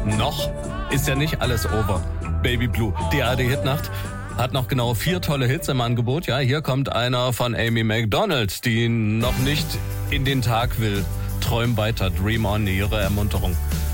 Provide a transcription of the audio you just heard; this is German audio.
Noch ist ja nicht alles over. Baby Blue, die ARD-Hitnacht, hat noch genau 4 tolle Hits im Angebot. Ja, hier kommt einer von Amy Macdonald, die noch nicht in den Tag will. Träum weiter, dream on, ihre Ermunterung.